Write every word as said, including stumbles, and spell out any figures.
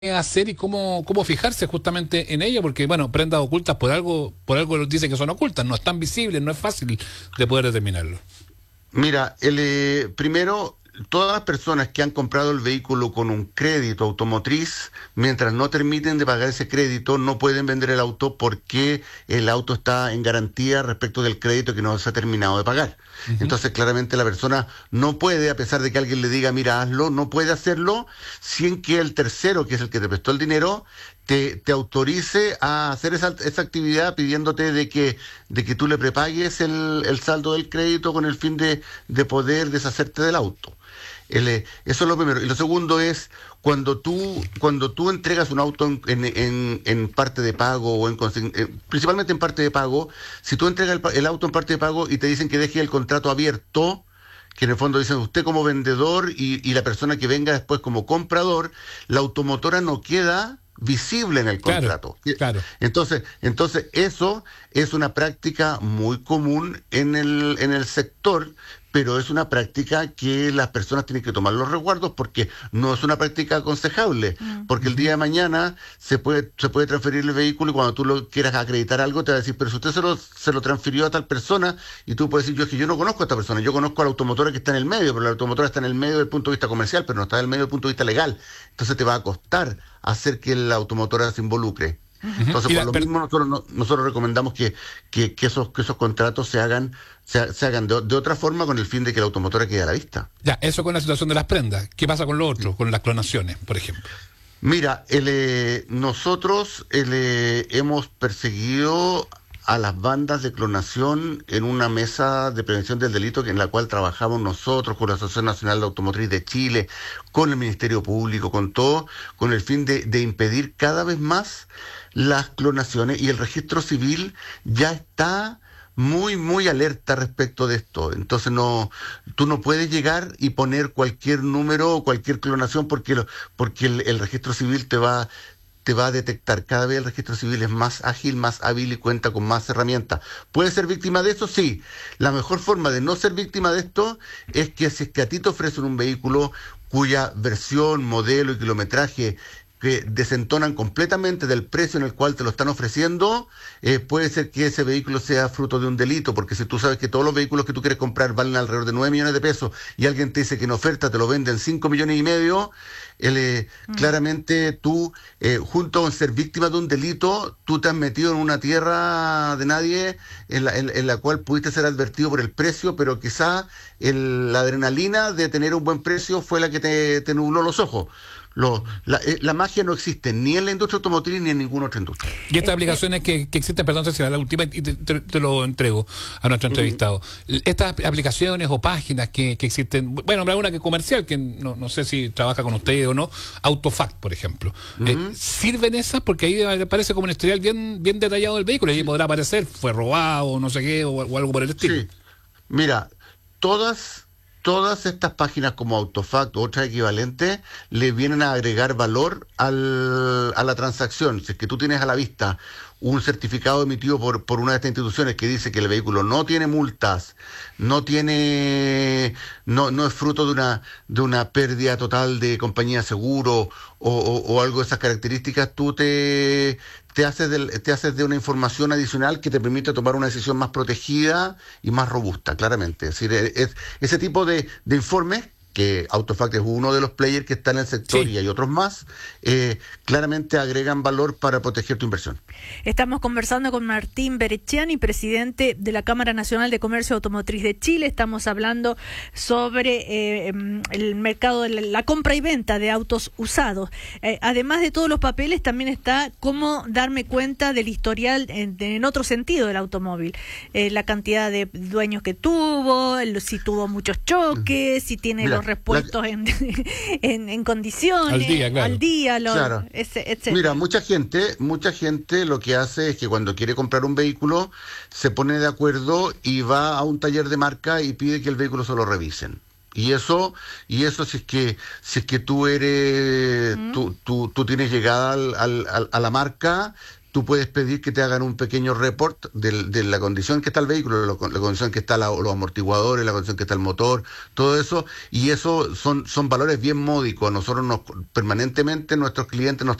hacer y cómo, cómo fijarse justamente en ella, porque bueno, prendas ocultas por algo, por algo nos dice que son ocultas, no están visibles, no es fácil de poder determinarlo. Mira, el, eh, primero, todas las personas que han comprado el vehículo con un crédito automotriz, mientras no terminen de pagar ese crédito, no pueden vender el auto porque el auto está en garantía respecto del crédito que no se ha terminado de pagar. Uh-huh. Entonces, claramente la persona no puede, a pesar de que alguien le diga, mira, hazlo, no puede hacerlo sin que el tercero, que es el que te prestó el dinero, te, te autorice a hacer esa, esa actividad pidiéndote de que, de que tú le prepagues el, el saldo del crédito con el fin de, de poder deshacerte del auto. El, eso es lo primero. Y lo segundo es, cuando tú cuando tú entregas un auto en, en, en, en parte de pago, o en eh, principalmente en parte de pago, si tú entregas el, el auto en parte de pago y te dicen que deje el contrato abierto, que en el fondo dicen usted como vendedor y, y la persona que venga después como comprador, la automotora no queda visible en el contrato. Claro, claro. Entonces, entonces eso es una práctica muy común en el, en el sector, pero es una práctica que las personas tienen que tomar los resguardos porque no es una práctica aconsejable, mm. porque el día de mañana se puede se puede transferir el vehículo y cuando tú lo quieras acreditar algo te va a decir, pero si usted se lo, se lo transfirió a tal persona, y tú puedes decir, yo es que yo no conozco a esta persona, yo conozco a la automotora que está en el medio, pero la automotora está en el medio del punto de vista comercial, pero no está en el medio del punto de vista legal, entonces te va a costar hacer que la automotora se involucre. Uh-huh. Entonces, por lo mismo, nosotros, no, nosotros recomendamos que, que, que, esos, que esos contratos se hagan se, se hagan de, de otra forma con el fin de que la automotora quede a la vista. Ya, eso con la situación de las prendas. ¿Qué pasa con lo otro, con las clonaciones, por ejemplo? Mira, el, eh, nosotros el, eh, hemos perseguido a las bandas de clonación en una mesa de prevención del delito en la cual trabajamos nosotros con la Asociación Nacional de Automotriz de Chile, con el Ministerio Público, con todo, con el fin de, de impedir cada vez más las clonaciones, y el registro civil ya está muy, muy alerta respecto de esto. Entonces no, tú no puedes llegar y poner cualquier número o cualquier clonación porque, lo, porque el, el registro civil te va... te va a detectar. Cada vez el registro civil es más ágil, más hábil y cuenta con más herramientas. ¿Puedes ser víctima de eso? Sí. La mejor forma de no ser víctima de esto es que si es que a ti te ofrecen un vehículo cuya versión, modelo y kilometraje que desentonan completamente del precio en el cual te lo están ofreciendo, eh, puede ser que ese vehículo sea fruto de un delito, porque si tú sabes que todos los vehículos que tú quieres comprar valen alrededor de nueve millones de pesos y alguien te dice que en oferta te lo venden cinco millones y medio, el, eh, mm. claramente tú, eh, junto con ser víctima de un delito, tú te has metido en una tierra de nadie en la, en, en la cual pudiste ser advertido por el precio, pero quizá el, la adrenalina de tener un buen precio fue la que te, te nubló los ojos. Lo, la, eh, la magia no existe ni en la industria automotriz ni en ninguna otra industria. Y estas aplicaciones que, que existen, perdón, Cecilia, la última, y te, te, te lo entrego a nuestro entrevistado. Uh-huh. Estas aplicaciones o páginas que, que existen, bueno, habrá una que comercial, que no, no sé si trabaja con ustedes o no, Autofact, por ejemplo. Uh-huh. eh, ¿Sirven esas? Porque ahí aparece como un historial bien, bien detallado del vehículo, y ahí podrá aparecer, fue robado, no sé qué, o, o algo por el estilo. Sí, mira, todas... Todas estas páginas como Autofact o otras equivalentes le vienen a agregar valor al, a la transacción. Si es que tú tienes a la vista un certificado emitido por, por una de estas instituciones que dice que el vehículo no tiene multas, no tiene, no, no es fruto de una, de una pérdida total de compañía de seguro o, o, o algo de esas características, tú te, te haces del, te haces de una información adicional que te permite tomar una decisión más protegida y más robusta, claramente. Es decir, es, ese tipo de, de informes, que Autofact es uno de los players que está en el sector, sí, y hay otros más, eh, claramente agregan valor para proteger tu inversión. Estamos conversando con Martín Berechiani, presidente de la Cámara Nacional de Comercio Automotriz de Chile. Estamos hablando sobre eh, el mercado de la, la compra y venta de autos usados. Eh, además de todos los papeles, también está cómo darme cuenta del historial en, en otro sentido del automóvil. Eh, la cantidad de dueños que tuvo, el, si tuvo muchos choques, si tiene Mira, los repuestos la... en, en, en condiciones, al día, claro. Al día lo, claro. ese, etcétera. Mira, mucha gente, mucha gente lo que hace es que cuando quiere comprar un vehículo se pone de acuerdo y va a un taller de marca y pide que el vehículo se lo revisen. Y eso, y eso si es que, si es que tú eres, mm. tú, tú, tú tienes llegada al, al, al, a la marca, tú puedes pedir que te hagan un pequeño report de, de la condición que está el vehículo, la, la condición que está la, los amortiguadores, la condición que está el motor, todo eso, y eso son, son valores bien módicos. Nosotros nos permanentemente nuestros clientes nos